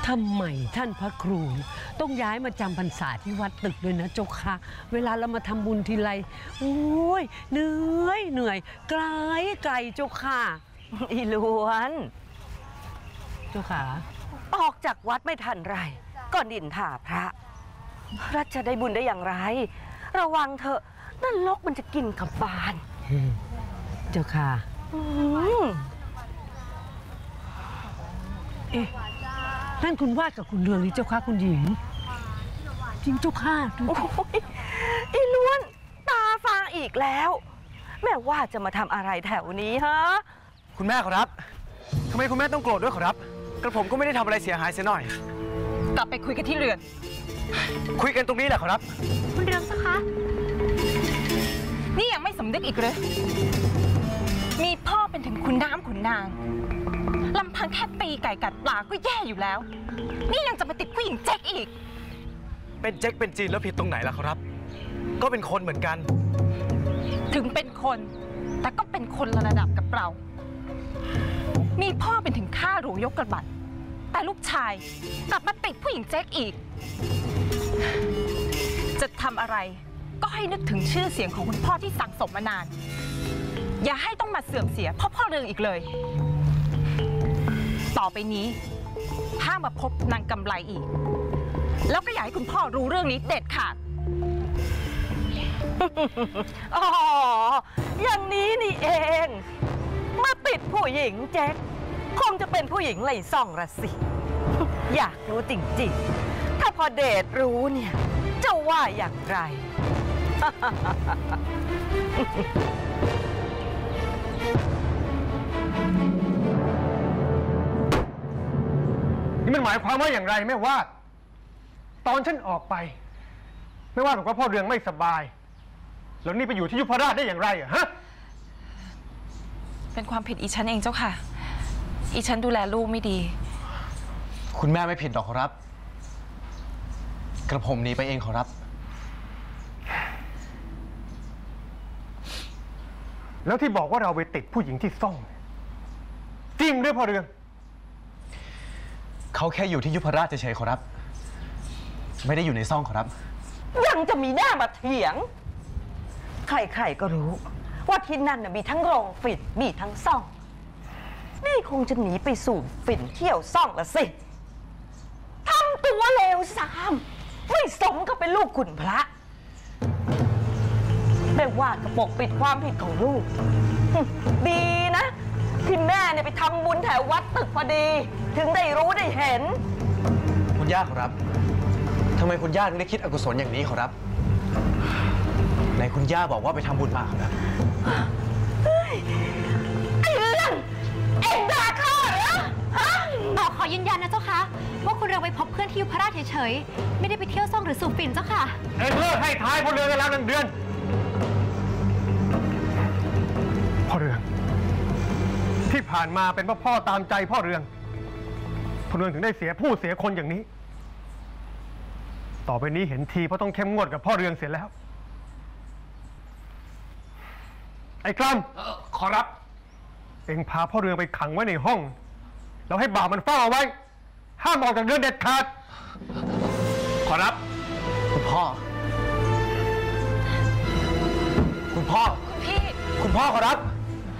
ทำไมท่านพระครูต้องย้ายมาจำพรรษาที่วัดตึกด้วยนะเจ้าค่ะเวลาเรามาทำบุญทีไรโอ้ยเหนื่อยไกลเจ้าค่ะอีล้วนเจ้าค่ะออกจากวัดไม่ทันไรก็ดินถ่าพระจะได้บุญได้อย่างไรระวังเถอะนั่นลกมันจะกินกับบานเจ้าค่ะเอ๊ะนั่นคุณวาดกับคุณเรืองนี่เจ้าค่ะคุณหญิงจริงเจ้าค่ะอีล้วนตาฟางอีกแล้วแม่ว่าจะมาทำอะไรแถวนี้ฮะคุณแม่ครับทำไมคุณแม่ต้องโกรธด้วยครับกระผมก็ไม่ได้ทำอะไรเสียหายเสียหน่อยกลับไปคุยกันที่เรือนคุยกันตรงนี้แหละครับคุณเรืองสิคะนี่ยังไม่สำนึกอีกเลยมีพ่อเป็นถึงคุณน้ำขุนนางลำพังแค่ตีไก่กัดปลาก็แย่อยู่แล้วนี่ยังจะมาติดผู้หญิงเจ๊กอีกเป็นเจ๊กเป็นจีนแล้วผิดตรงไหนล่ะครับก็เป็นคนเหมือนกันถึงเป็นคนแต่ก็เป็นคนระดับกับเรามีพ่อเป็นถึงข้าหลวงยกกระบัดแต่ลูกชายกลับมาติดผู้หญิงเจ๊กอีกจะทำอะไรก็ให้นึกถึงชื่อเสียงของคุณพ่อที่สั่งสมมานานอย่าให้ต้องมาเสื่อมเสียพ่อเรืองอีกเลยต่อไปนี้ห้ามมาพบนางกำไรอีกแล้วก็อย่าให้คุณพ่อรู้เรื่องนี้เด็ดขาดอ๋ออย่างนี้นี่เองมาติดผู้หญิงแจ็คคงจะเป็นผู้หญิงไหล่ซ่องละสิอยากรู้จริงๆถ้าพอเดชรู้เนี่ยจะว่าอย่างไรนี่มันหมายความว่าอย่างไรแม่ว่าตอนฉันออกไปไม่ว่าหรอกว่าพ่อเรืองไม่สบายแล้วนี่ไปอยู่ที่ยุพราชได้อย่างไรอะฮะเป็นความผิดอีฉันเองเจ้าค่ะอีฉันดูแลลูกไม่ดีคุณแม่ไม่ผิดหรอกครับกระผมหนีไปเองครับแล้วที่บอกว่าเราไปติดผู้หญิงที่ซ่องจริงหรือพ่อเรืองเขาแค่อยู่ที่ยุพราชเฉยๆครับไม่ได้อยู่ในซ่องครับยังจะมีหน้ามาเถียงใครๆก็รู้ว่าที่นั่นมีทั้งโรงฝิ่นมีทั้งซ่องนี่คงจะหนีไปสู่ฝิ่นเที่ยวซ่องละสิทำตัวเลวทรามไม่สมกับเป็นลูกขุนพระไม่ว่ากระปกปิดความผิดของลูกดีนะที่แม่เนี่ยไปทำบุญแถววัดตึกพอดีถึงได้รู้ได้เห็นคุณย่าครับทำไมคุณย่าถึงได้คิดอกุศลอย่างนี้ครับไหนคุณย่าบอกว่าไปทำบุญมาครับไอ้เรื่องเอ็งด่าข้าเหรอขอยืนยันนะเจ้าคะว่าคุณเรืองไปพบเพื่อนที่ยุพราชเฉยๆไม่ได้ไปเที่ยวซ่องหรือสูบฝิ่นเจ้าค่ะเอ็งเลิกให้ท้ายพ่อเรืองกันแล้ว1 เดือนพ่อเรืองที่ผ่านมาเป็นพ่อตามใจพ่อเรืองถึงได้เสียผู้เสียคนอย่างนี้ต่อไปนี้เห็นทีเพราะต้องเข้มงวดกับพ่อเรืองเสียแล้วไอ้กล้ำขอรับเอ็งพาพ่อเรืองไปขังไว้ในห้องแล้วให้บ่าวมันเฝ้าเอาไว้ห้ามออกจากเรือนเด็ดขาดขอรับคุณพ่อคุณพี่คุณพ่อขอรับ